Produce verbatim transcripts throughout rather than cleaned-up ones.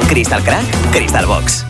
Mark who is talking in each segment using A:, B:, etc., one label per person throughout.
A: Crystal Crack, Crystal Box.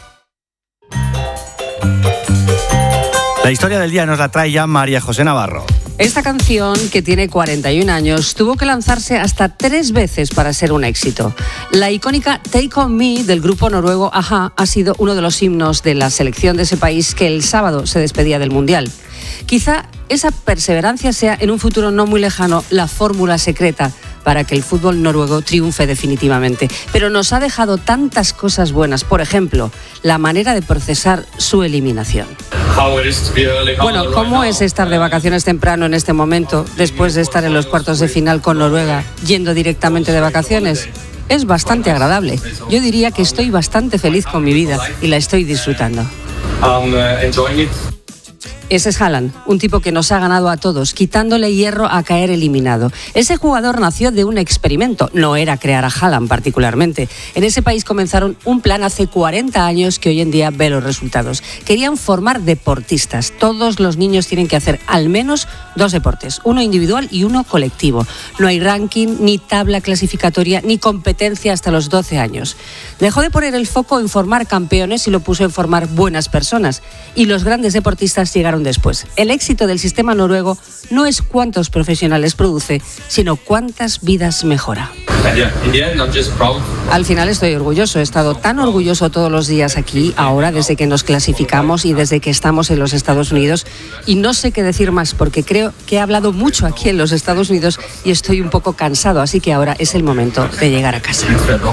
B: La historia del día nos la trae ya María José Navarro.
C: Esta canción, que tiene cuarenta y un años, tuvo que lanzarse hasta tres veces para ser un éxito. La icónica Take On Me del grupo noruego a-ha ha sido uno de los himnos de la selección de ese país que el sábado se despedía del Mundial. Quizá esa perseverancia sea en un futuro no muy lejano la fórmula secreta para que el fútbol noruego triunfe definitivamente. Pero nos ha dejado tantas cosas buenas. Por ejemplo, la manera de procesar su eliminación. Bueno, ¿cómo es estar de vacaciones temprano en este momento, después de estar en los cuartos de final con Noruega, yendo directamente de vacaciones? Es bastante agradable. Yo diría que estoy bastante feliz con mi vida y la estoy disfrutando. Ese es Haaland, un tipo que nos ha ganado a todos, quitándole hierro a caer eliminado. Ese jugador nació de un experimento, no era crear a Haaland particularmente. En ese país comenzaron un plan hace cuarenta años que hoy en día ve los resultados. Querían formar deportistas. Todos los niños tienen que hacer al menos dos deportes, uno individual y uno colectivo. No hay ranking, ni tabla clasificatoria, ni competencia hasta los doce años. Dejó de poner el foco en formar campeones y lo puso en formar buenas personas. Y los grandes deportistas llegaron después. El éxito del sistema noruego no es cuántos profesionales produce, sino cuántas vidas mejora. Al final estoy orgulloso, he estado tan orgulloso todos los días aquí, ahora desde que nos clasificamos y desde que estamos en los Estados Unidos, y no sé qué decir más porque creo que he hablado mucho aquí en los Estados Unidos y estoy un poco cansado, así que ahora es el momento de llegar a casa.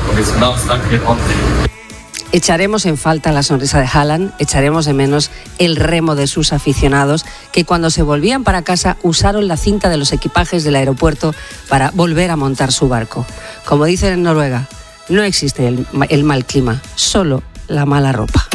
C: Echaremos en falta la sonrisa de Haaland, echaremos de menos el remo de sus aficionados, que cuando se volvían para casa usaron la cinta de los equipajes del aeropuerto para volver a montar su barco. Como dicen en Noruega, no existe el, el mal clima, solo la mala ropa.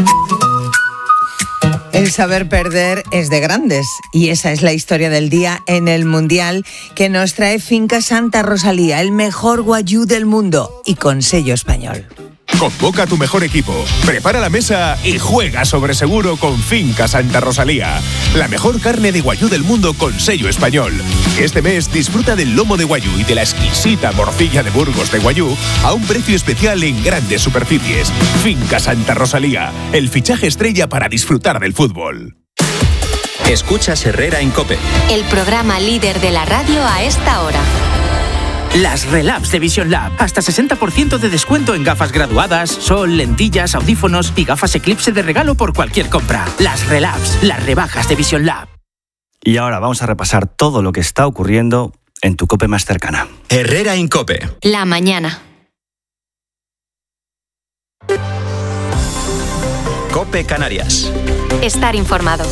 D: El saber perder es de grandes y esa es la historia del día en el Mundial que nos trae Finca Santa Rosalía, el mejor guayú del mundo y con sello español.
E: Convoca a tu mejor equipo, prepara la mesa y juega sobre seguro con Finca Santa Rosalía. La mejor carne de guayú del mundo con sello español. Este mes disfruta del lomo de guayú y de la exquisita morcilla de Burgos de guayú a un precio especial en grandes superficies. Finca Santa Rosalía, el fichaje estrella para disfrutar del fútbol.
A: Escuchas Herrera en COPE.
F: El programa líder de la radio a esta hora.
G: Las Relabs de Vision Lab. Hasta sesenta por ciento de descuento en gafas graduadas, sol, lentillas, audífonos y gafas Eclipse de regalo por cualquier compra. Las Relabs, las rebajas de Vision Lab.
B: Y ahora vamos a repasar todo lo que está ocurriendo en tu COPE más cercana.
A: Herrera en COPE.
F: La mañana.
A: COPE Canarias.
F: Estar informado.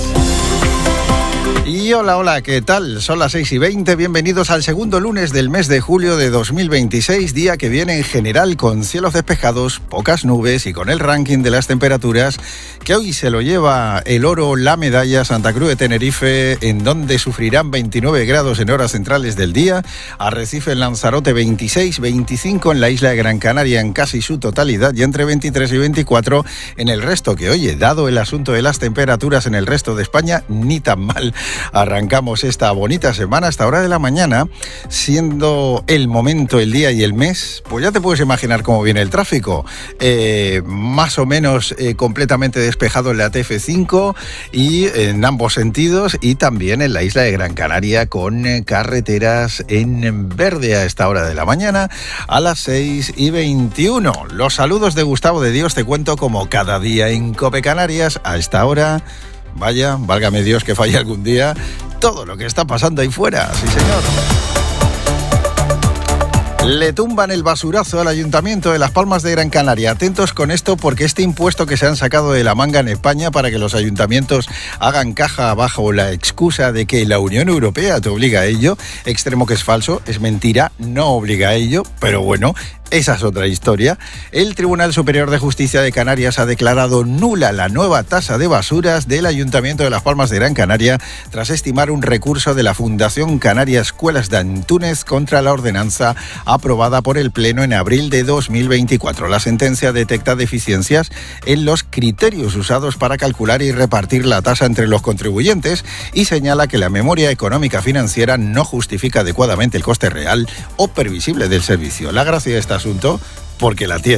H: Y hola, hola, ¿qué tal? Son las seis y veinte, bienvenidos al segundo lunes del mes de julio de dos mil veintiséis, día que viene en general con cielos despejados, pocas nubes y con el ranking de las temperaturas que hoy se lo lleva el oro, la medalla Santa Cruz de Tenerife, en donde sufrirán veintinueve grados en horas centrales del día, Arrecife en Lanzarote veintiséis, veinticinco en la isla de Gran Canaria en casi su totalidad y entre veintitrés y veinticuatro en el resto, que oye, dado el asunto de las temperaturas en el resto de España, ni tan mal. Arrancamos esta bonita semana hasta hora de la mañana, siendo el momento, el día y el mes, pues ya te puedes imaginar cómo viene el tráfico. Eh, más o menos eh, completamente despejado en la T F cinco y en ambos sentidos, y también en la isla de Gran Canaria con eh, carreteras en verde a esta hora de la mañana a las seis y veintiuno. Los saludos de Gustavo de Dios, te cuento como cada día en COPE Canarias a esta hora. Vaya, válgame Dios que falle algún día todo lo que está pasando ahí fuera, sí señor. Le tumban el basurazo al Ayuntamiento de Las Palmas de Gran Canaria. Atentos con esto porque este impuesto que se han sacado de la manga en España para que los ayuntamientos hagan caja bajo la excusa de que la Unión Europea te obliga a ello, extremo que es falso, es mentira, no obliga a ello, pero bueno, esa es otra historia. El Tribunal Superior de Justicia de Canarias ha declarado nula la nueva tasa de basuras del Ayuntamiento de Las Palmas de Gran Canaria tras estimar un recurso de la Fundación Canaria Escuelas de Antúnez contra la ordenanza aprobada por el Pleno en abril de dos mil veinticuatro. La sentencia detecta deficiencias en los criterios usados para calcular y repartir la tasa entre los contribuyentes y señala que la memoria económica financiera no justifica adecuadamente el coste real o previsible del servicio. La gracia de esta asunto, porque la tiene